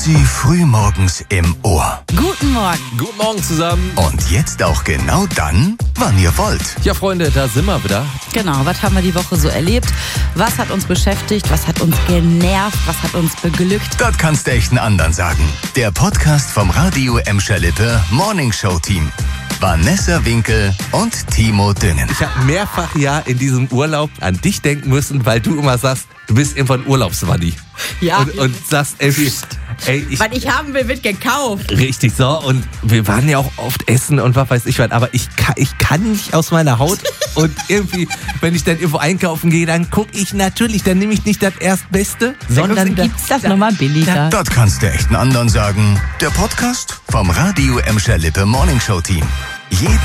Fritzi frühmorgens im Ohr. Guten Morgen. Guten Morgen zusammen. Und jetzt auch genau dann, wann ihr wollt. Ja, Freunde, da sind wir wieder. Genau, was haben wir die Woche so erlebt? Was hat uns beschäftigt? Was hat uns genervt? Was hat uns beglückt? Das kannst du echt einen anderen sagen. Der Podcast vom Radio Emscher Lippe Morning Show Team. Vanessa Winkel und Timo Düngen. Ich habe mehrfach in diesem Urlaub an dich denken müssen, weil du immer sagst, du bist irgendwann Urlaubswanni. Ja. Und sagst irgendwie, Was ich haben will, wird gekauft. Richtig so. Und wir waren ja auch oft essen und was weiß ich was. Aber ich kann nicht aus meiner Haut. Und irgendwie, wenn ich dann irgendwo einkaufen gehe, dann gucke ich natürlich, dann nehme ich nicht das Erstbeste, sondern gibt's das nochmal billiger. Das kannst du echt einen anderen sagen. Der Podcast vom Radio Emscher Lippe Morning Show Team. Jeden